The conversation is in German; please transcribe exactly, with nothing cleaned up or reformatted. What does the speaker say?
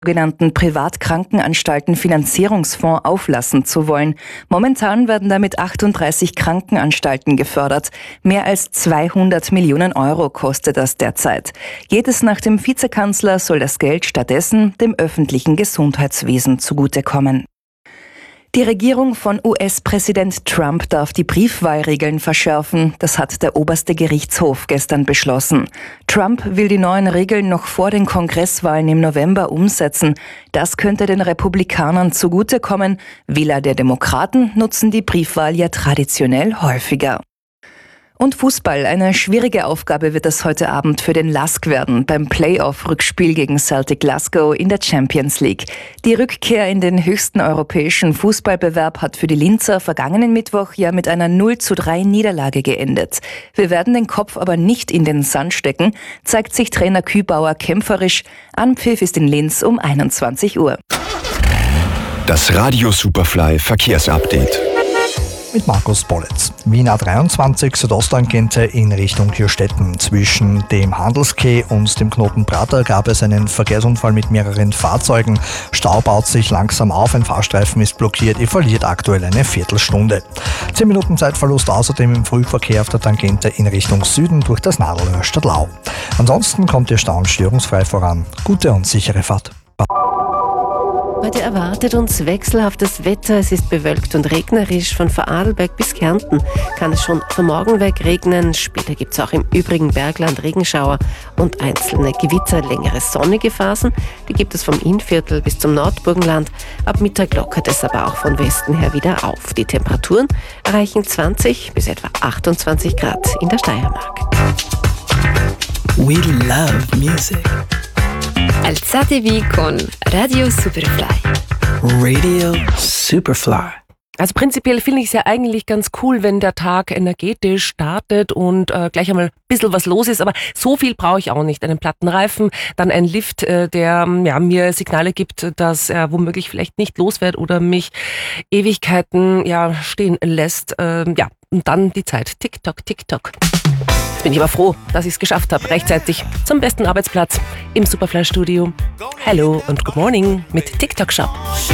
sogenannten Privatkrankenanstalten-Finanzierungsfonds auflassen zu wollen. Momentan werden damit achtunddreißig Krankenanstalten gefördert. Mehr als zweihundert Millionen Euro kostet das derzeit. Geht es nach dem Vizekanzler, soll das Geld stattdessen dem öffentlichen Gesundheitswesen zugutekommen. Die Regierung von U S-Präsident Trump darf die Briefwahlregeln verschärfen. Das hat der oberste Gerichtshof gestern beschlossen. Trump will die neuen Regeln noch vor den Kongresswahlen im November umsetzen. Das könnte den Republikanern zugutekommen. Wähler der Demokraten nutzen die Briefwahl ja traditionell häufiger. Und Fußball. Eine schwierige Aufgabe wird es heute Abend für den Lask werden beim Playoff-Rückspiel gegen Celtic Glasgow in der Champions League. Die Rückkehr in den höchsten europäischen Fußballbewerb hat für die Linzer vergangenen Mittwoch ja mit einer null zu drei Niederlage geendet. Wir werden den Kopf aber nicht in den Sand stecken, zeigt sich Trainer Kübauer kämpferisch. Anpfiff ist in Linz um einundzwanzig Uhr. Das Radio Superfly Verkehrsupdate. Mit Markus Bollitz. Wien A dreiundzwanzig Südosttangente in Richtung Hirstetten. Zwischen dem Handelskeh und dem Knoten Prater gab es einen Verkehrsunfall mit mehreren Fahrzeugen. Stau baut sich langsam auf, ein Fahrstreifen ist blockiert. Ihr verliert aktuell eine Viertelstunde. Zehn Minuten Zeitverlust außerdem im Frühverkehr auf der Tangente in Richtung Süden durch das Nadelöhr Stadtlau. Ansonsten kommt Ihr Stau störungsfrei voran. Gute und sichere Fahrt. Heute erwartet uns wechselhaftes Wetter. Es ist bewölkt und regnerisch. Von Vorarlberg bis Kärnten kann es schon von morgen weg regnen. Später gibt es auch im übrigen Bergland Regenschauer und einzelne Gewitter. Längere sonnige Phasen, die gibt es vom Innviertel bis zum Nordburgenland. Ab Mittag lockert es aber auch von Westen her wieder auf. Die Temperaturen erreichen zwanzig bis etwa achtundzwanzig Grad in der Steiermark. We love music. Alzatevi con Radio Superfly. Radio Superfly. Also prinzipiell finde ich es ja eigentlich ganz cool, wenn der Tag energetisch startet und äh, gleich einmal ein bisschen was los ist, aber so viel brauche ich auch nicht. Einen platten Reifen, dann ein Lift, äh, der ja, mir Signale gibt, dass er womöglich vielleicht nicht los wird oder mich Ewigkeiten ja, stehen lässt. Äh, ja, und dann die Zeit. Tick-Tock, Tick-Tock. Bin ich aber froh, dass ich es geschafft habe, rechtzeitig zum besten Arbeitsplatz im Superfly-Studio. Hello und good morning mit TikTok Shop.